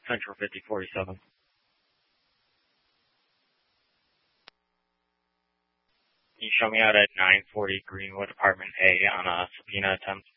Central 5047. Can you show me out at 940 Greenwood, Apartment A on a subpoena attempt?